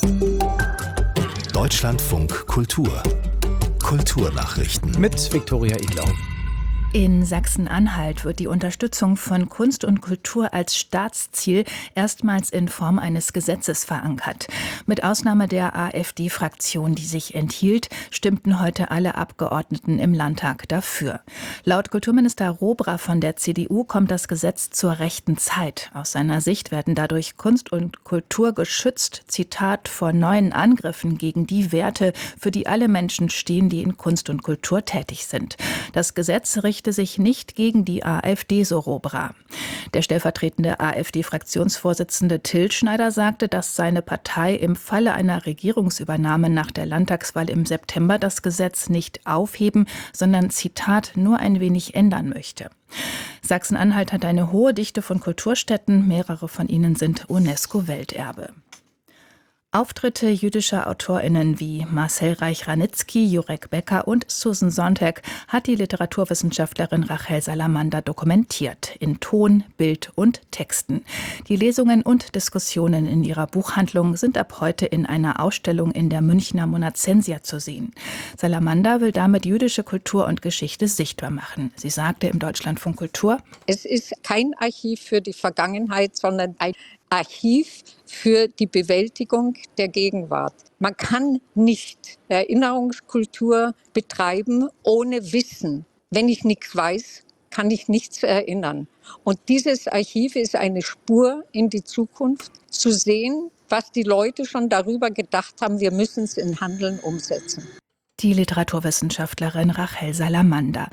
Deutschlandfunk Kultur. Kulturnachrichten. Mit Viktoria Idlau. In Sachsen-Anhalt wird die Unterstützung von Kunst und Kultur als Staatsziel erstmals in Form eines Gesetzes verankert. Mit Ausnahme der AfD-Fraktion, die sich enthielt, stimmten heute alle Abgeordneten im Landtag dafür. Laut Kulturminister Robra von der CDU kommt das Gesetz zur rechten Zeit. Aus seiner Sicht werden dadurch Kunst und Kultur geschützt, Zitat, vor neuen Angriffen gegen die Werte, für die alle Menschen stehen, die in Kunst und Kultur tätig sind. Das Gesetz richte sich nicht gegen die AfD, so Robra. Der stellvertretende AfD-Fraktionsvorsitzende Till Schneider sagte, dass seine Partei im Falle einer Regierungsübernahme nach der Landtagswahl im September das Gesetz nicht aufheben, sondern, Zitat, nur ein wenig ändern möchte. Sachsen-Anhalt hat eine hohe Dichte von Kulturstätten, mehrere von ihnen sind UNESCO-Welterbe. Auftritte jüdischer AutorInnen wie Marcel Reich-Ranitzky, Jurek Becker und Susan Sontag hat die Literaturwissenschaftlerin Rachel Salamander dokumentiert, in Ton, Bild und Texten. Die Lesungen und Diskussionen in ihrer Buchhandlung sind ab heute in einer Ausstellung in der Münchner Monacensia zu sehen. Salamander will damit jüdische Kultur und Geschichte sichtbar machen. Sie sagte im Deutschlandfunk Kultur: Es ist kein Archiv für die Vergangenheit, sondern ein Archiv für die Bewältigung der Gegenwart. Man kann nicht Erinnerungskultur betreiben ohne Wissen. Wenn ich nichts weiß, kann ich nichts erinnern. Und dieses Archiv ist eine Spur in die Zukunft, zu sehen, was die Leute schon darüber gedacht haben. Wir müssen es in Handeln umsetzen. Die Literaturwissenschaftlerin Rachel Salamander.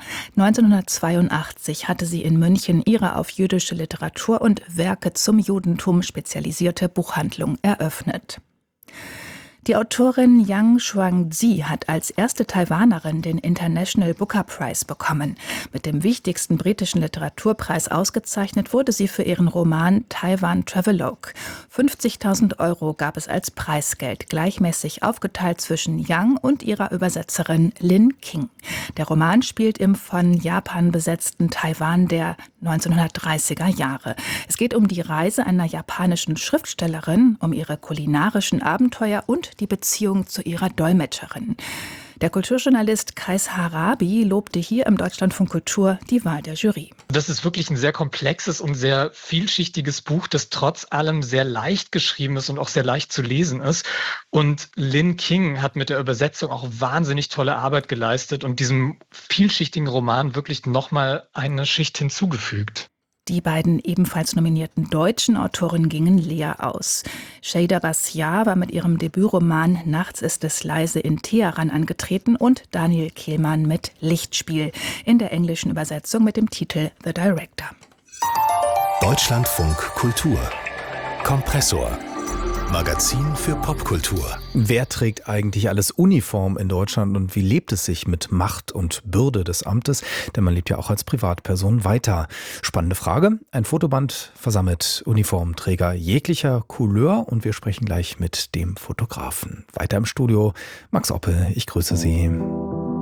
1982 hatte sie in München ihre auf jüdische Literatur und Werke zum Judentum spezialisierte Buchhandlung eröffnet. Die Autorin Yang Xuangzi hat als erste Taiwanerin den International Booker Prize bekommen. Mit dem wichtigsten britischen Literaturpreis ausgezeichnet wurde sie für ihren Roman Taiwan Travelogue. 50.000 € gab es als Preisgeld, gleichmäßig aufgeteilt zwischen Yang und ihrer Übersetzerin Lin King. Der Roman spielt im von Japan besetzten Taiwan der 1930er Jahre. Es geht um die Reise einer japanischen Schriftstellerin, um ihre kulinarischen Abenteuer und die Beziehung zu ihrer Dolmetscherin. Der Kulturjournalist Kais Harabi lobte hier im Deutschlandfunk Kultur die Wahl der Jury. Das ist wirklich ein sehr komplexes und sehr vielschichtiges Buch, das trotz allem sehr leicht geschrieben ist und auch sehr leicht zu lesen ist. Und Lin King hat mit der Übersetzung auch wahnsinnig tolle Arbeit geleistet und diesem vielschichtigen Roman wirklich nochmal eine Schicht hinzugefügt. Die beiden ebenfalls nominierten deutschen Autorinnen gingen leer aus. Sheyda Rassiar war mit ihrem Debütroman Nachts ist es leise in Teheran angetreten und Daniel Kehlmann mit Lichtspiel, in der englischen Übersetzung mit dem Titel The Director. Deutschlandfunk Kultur. Kompressor. Magazin für Popkultur. Wer trägt eigentlich alles Uniform in Deutschland und wie lebt es sich mit Macht und Bürde des Amtes? Denn man lebt ja auch als Privatperson weiter. Spannende Frage. Ein Fotoband versammelt Uniformträger jeglicher Couleur und wir sprechen gleich mit dem Fotografen. Weiter im Studio Max Oppel, ich grüße Sie.